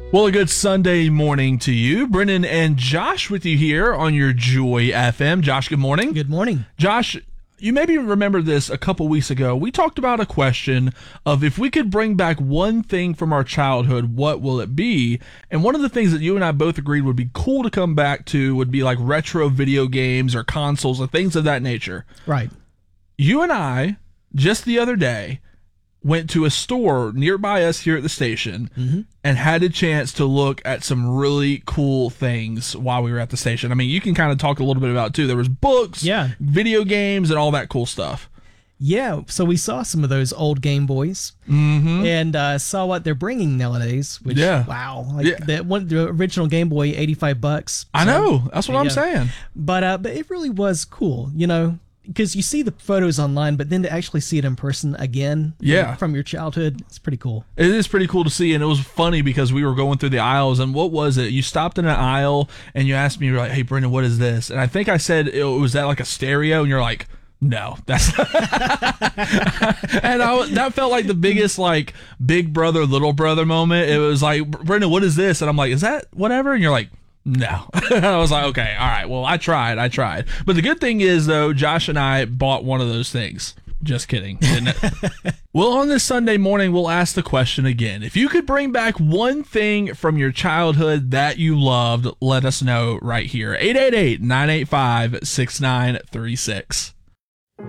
Well, a good Sunday morning to you. Brennan and Josh with you here on your Joy FM. Josh, good morning. Good morning. Josh, you maybe remember this a couple weeks ago. We talked about a question of if we could bring back one thing from our childhood, what will it be? And one of the things that you and I both agreed would be cool to come back to would be like retro video games or consoles or things of that nature. Right. You and I, just the other day, went to a store nearby us here at the station and had a chance to look at some really cool things while we were at the station. I mean, you can kind of talk a little bit about it too. There was books, video games, and all that cool stuff. Yeah, so we saw some of those old Game Boys and saw what they're bringing nowadays. Which, wow, the original Game Boy, $85. I know, that's what I'm saying. But it really was cool, you know. Because you see the photos online, but then to actually see it in person again from your childhood, it's pretty cool. It is pretty cool to see, and it was funny because we were going through the aisles, and what was it? You stopped in an aisle, and you asked me, you were like, hey, Brendan, what is this? And I think I said, was that like a stereo? And you're like, no, that's and that felt like the biggest like big brother, little brother moment. It was like, Brendan, what is this? And I'm like, is that whatever? And you're like, no. I was like, okay, all right, well, I tried. But the good thing is, though, Josh and I bought one of those things. Just kidding. Didn't it? Well, on this Sunday morning, we'll ask the question again. If you could bring back one thing from your childhood that you loved, let us know right here. 888-985-6936.